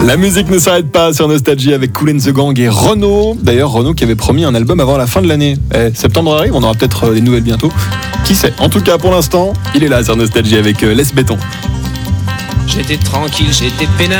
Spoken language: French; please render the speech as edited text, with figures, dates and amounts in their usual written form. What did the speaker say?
La musique ne s'arrête pas sur Nostalgie avec Kool and the Gang et Renaud. D'ailleurs, Renaud qui avait promis un album avant la fin de l'année. Septembre arrive, on aura peut-être des nouvelles bientôt. Qui sait? En tout cas, pour l'instant, il est là sur Nostalgie avec Les Béton. J'étais tranquille, j'étais peinard.